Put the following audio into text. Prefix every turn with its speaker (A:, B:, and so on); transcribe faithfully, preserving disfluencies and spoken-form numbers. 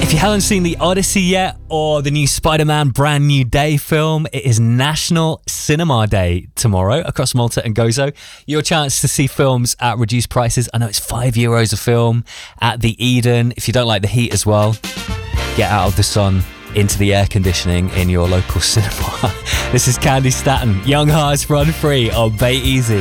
A: If you haven't seen The Odyssey yet, or the new Spider-Man Brand New Day film, it is National Cinema Day tomorrow across Malta and Gozo. Your chance to see films at reduced prices. I know it's five euros a film at the Eden. If you don't like the heat as well, get out of the sun into the air conditioning in your local cinema. This is Candy Staton, Young Hearts Run Free on Bay Easy.